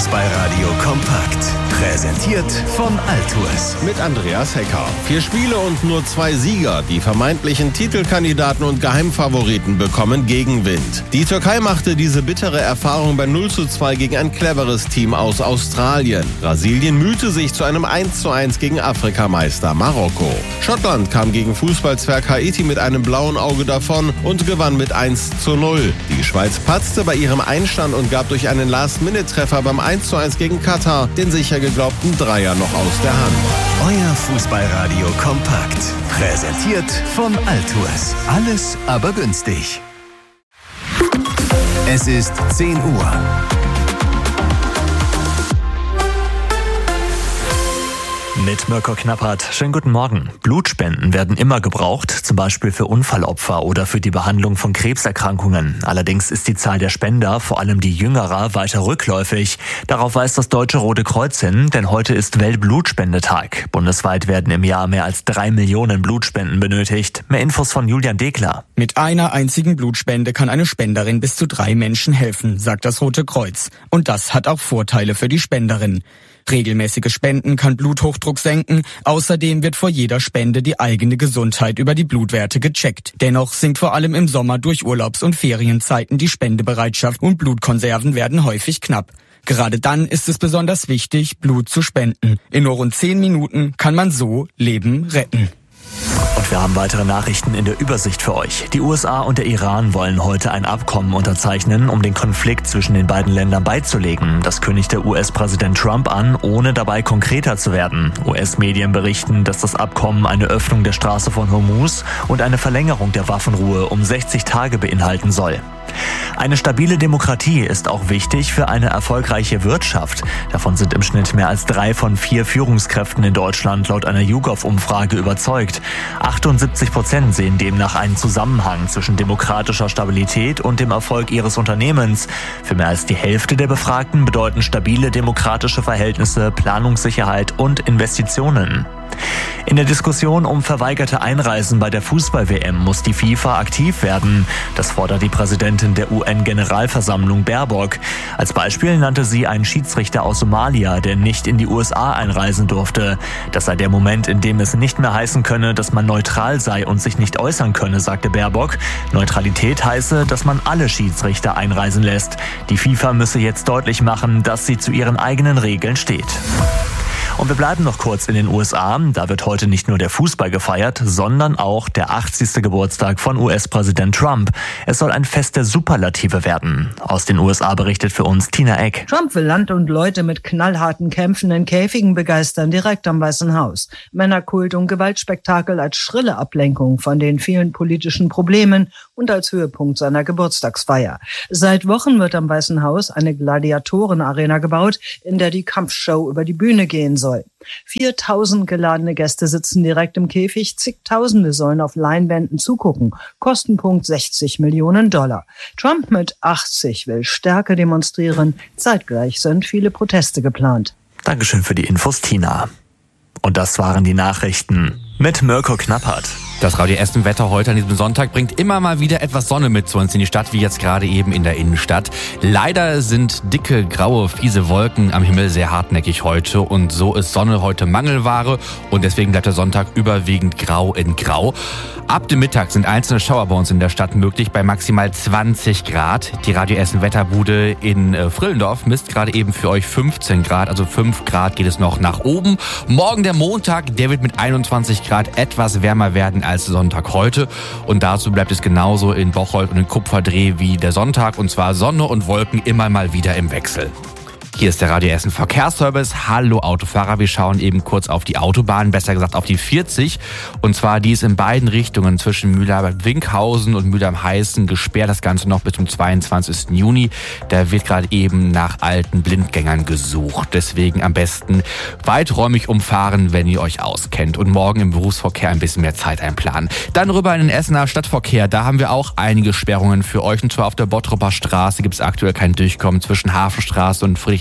Fußballradio kompakt. Präsentiert von Altours. Mit Andreas Hecker. 4 Spiele und nur 2 Sieger. Die vermeintlichen Titelkandidaten und Geheimfavoriten bekommen Gegenwind. Die Türkei machte diese bittere Erfahrung bei 0:2 gegen ein cleveres Team aus Australien. Brasilien mühte sich zu einem 1:1 gegen Afrikameister Marokko. Schottland kam gegen Fußballzwerg Haiti mit einem blauen Auge davon und gewann mit 1:0. Die Schweiz patzte bei ihrem Einstand und gab durch einen Last-Minute-Treffer beim 1:1 gegen Katar den sicher geglaubten Dreier noch aus der Hand. Euer Fußballradio kompakt. Präsentiert von Altours. Alles aber günstig. Es ist 10 Uhr. Mit Mirko Knappert. Schönen guten Morgen. Blutspenden werden immer gebraucht, zum Beispiel für Unfallopfer oder für die Behandlung von Krebserkrankungen. Allerdings ist die Zahl der Spender, vor allem die Jüngerer, weiter rückläufig. Darauf weist das Deutsche Rote Kreuz hin, denn heute ist Weltblutspendetag. Bundesweit werden im Jahr mehr als 3 Millionen Blutspenden benötigt. Mehr Infos von Julian Degler. Mit einer einzigen Blutspende kann eine Spenderin bis zu 3 Menschen helfen, sagt das Rote Kreuz. Und das hat auch Vorteile für die Spenderin. Regelmäßige Spenden kann Bluthochdruck senken. Außerdem wird vor jeder Spende die eigene Gesundheit über die Blutwerte gecheckt. Dennoch sinkt vor allem im Sommer durch Urlaubs- und Ferienzeiten die Spendebereitschaft und Blutkonserven werden häufig knapp. Gerade dann ist es besonders wichtig, Blut zu spenden. In nur rund 10 Minuten kann man so Leben retten. Und wir haben weitere Nachrichten in der Übersicht für euch. Die USA und der Iran wollen heute ein Abkommen unterzeichnen, um den Konflikt zwischen den beiden Ländern beizulegen. Das kündigt der US-Präsident Trump an, ohne dabei konkreter zu werden. US-Medien berichten, dass das Abkommen eine Öffnung der Straße von Hormuz und eine Verlängerung der Waffenruhe um 60 Tage beinhalten soll. Eine stabile Demokratie ist auch wichtig für eine erfolgreiche Wirtschaft. Davon sind im Schnitt mehr als 3 von 4 Führungskräften in Deutschland laut einer YouGov-Umfrage überzeugt. 78% sehen demnach einen Zusammenhang zwischen demokratischer Stabilität und dem Erfolg ihres Unternehmens. Für mehr als die Hälfte der Befragten bedeuten stabile demokratische Verhältnisse Planungssicherheit und Investitionen. In der Diskussion um verweigerte Einreisen bei der Fußball-WM muss die FIFA aktiv werden. Das fordert die Präsidentin der UN-Generalversammlung Baerbock. Als Beispiel nannte sie einen Schiedsrichter aus Somalia, der nicht in die USA einreisen durfte. Das sei der Moment, in dem es nicht mehr heißen könne, dass man neutral sei und sich nicht äußern könne, sagte Baerbock. Neutralität heiße, dass man alle Schiedsrichter einreisen lässt. Die FIFA müsse jetzt deutlich machen, dass sie zu ihren eigenen Regeln steht. Und wir bleiben noch kurz in den USA. Da wird heute nicht nur der Fußball gefeiert, sondern auch der 80. Geburtstag von US-Präsident Trump. Es soll ein Fest der Superlative werden. Aus den USA berichtet für uns Tina Eck. Trump will Land und Leute mit knallharten Kämpfen in Käfigen begeistern, direkt am Weißen Haus. Männerkult und Gewaltspektakel als schrille Ablenkung von den vielen politischen Problemen und als Höhepunkt seiner Geburtstagsfeier. Seit Wochen wird am Weißen Haus eine Gladiatorenarena gebaut, in der die Kampfshow über die Bühne gehen soll. 4.000 geladene Gäste sitzen direkt im Käfig, zigtausende sollen auf Leinwänden zugucken. Kostenpunkt $60 Millionen. Trump mit 80 will Stärke demonstrieren. Zeitgleich sind viele Proteste geplant. Dankeschön für die Infos, Tina. Und das waren die Nachrichten mit Mirko Knappert. Das Radio Essen Wetter heute an diesem Sonntag bringt immer mal wieder etwas Sonne mit zu uns in die Stadt, wie jetzt gerade eben in der Innenstadt. Leider sind dicke, graue, fiese Wolken am Himmel sehr hartnäckig heute und so ist Sonne heute Mangelware und deswegen bleibt der Sonntag überwiegend grau in grau. Ab dem Mittag sind einzelne Schauer bei uns in der Stadt möglich bei maximal 20 Grad. Die Radio Essen Wetterbude in Frillendorf misst gerade eben für euch 15 Grad, also 5 Grad geht es noch nach oben. Morgen der Montag, der wird mit 21 Grad etwas wärmer werden als Sonntag heute. Und dazu bleibt es genauso in Bocholt und in Kupferdreh wie der Sonntag. Und zwar Sonne und Wolken immer mal wieder im Wechsel. Hier ist der Radio Essen Verkehrsservice. Hallo Autofahrer, wir schauen eben kurz auf die Autobahn, besser gesagt auf die 40. Und zwar die ist in beiden Richtungen zwischen Mühlheim-Winkhausen und Mühlheim-Heißen gesperrt. Das Ganze noch bis zum 22. Juni. Da wird gerade eben nach alten Blindgängern gesucht. Deswegen am besten weiträumig umfahren, wenn ihr euch auskennt. Und morgen im Berufsverkehr ein bisschen mehr Zeit einplanen. Dann rüber in den Essener Stadtverkehr. Da haben wir auch einige Sperrungen für euch. Und zwar auf der Bottroper Straße gibt es aktuell kein Durchkommen zwischen Hafenstraße und Friedrich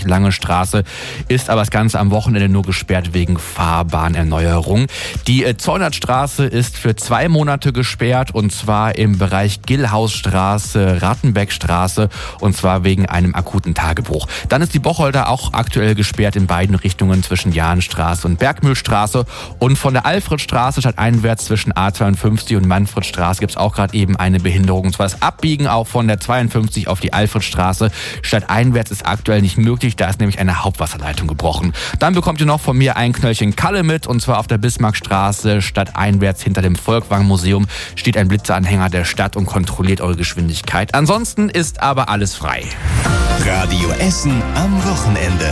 Lange Straße ist aber das Ganze am Wochenende nur gesperrt wegen Fahrbahnerneuerung. Die Zollnerstraße ist für 2 Monate gesperrt und zwar im Bereich Gillhausstraße, Rattenbeckstraße und zwar wegen einem akuten Tagebruch. Dann ist die Bocholder auch aktuell gesperrt in beiden Richtungen zwischen Jahnstraße und Bergmühlstraße und von der Alfredstraße stadteinwärts zwischen A52 und Manfredstraße gibt es auch gerade eben eine Behinderung. Und zwar das Abbiegen auch von der 52 auf die Alfredstraße stadteinwärts ist aktuell nicht möglich, da ist nämlich eine Hauptwasserleitung gebrochen. Dann bekommt ihr noch von mir ein Knöllchen Kalle mit und zwar auf der Bismarckstraße stadteinwärts hinter dem Volkwang-Museum steht ein Blitzeranhänger der Stadt und kontrolliert eure Geschwindigkeit. Ansonsten ist aber alles frei. Radio Essen am Wochenende.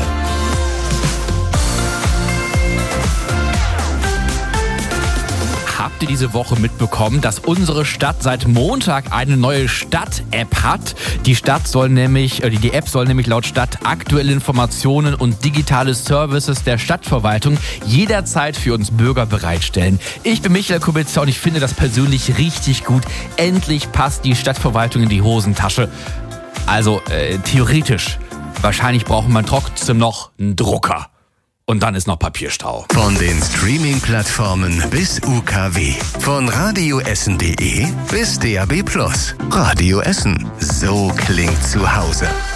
Habt ihr diese Woche mitbekommen, dass unsere Stadt seit Montag eine neue Stadt-App hat? Die App soll nämlich laut Stadt aktuelle Informationen und digitale Services der Stadtverwaltung jederzeit für uns Bürger bereitstellen. Ich bin Michael Kubitzer und ich finde das persönlich richtig gut. Endlich passt die Stadtverwaltung in die Hosentasche. Also theoretisch. Wahrscheinlich braucht man trotzdem noch einen Drucker. Und dann ist noch Papierstau. Von den Streaming-Plattformen bis UKW. Von radioessen.de bis DAB+. Radio Essen. So klingt zu Hause.